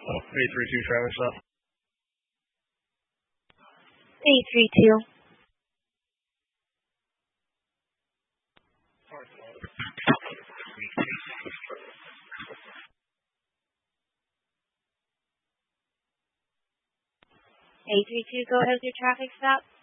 832 traffic stop. 832. Go ahead with your traffic stop.